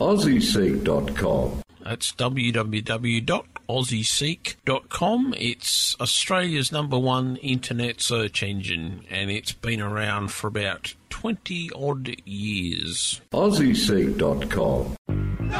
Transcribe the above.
AussieSeek.com. That's www.aussieseek.com. It's Australia's #1 internet search engine, and it's been around for about 20-odd years. AussieSeek.com.